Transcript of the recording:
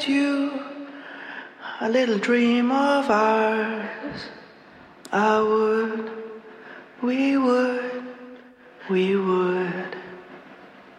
you, a little dream of ours. I would, we would, we would.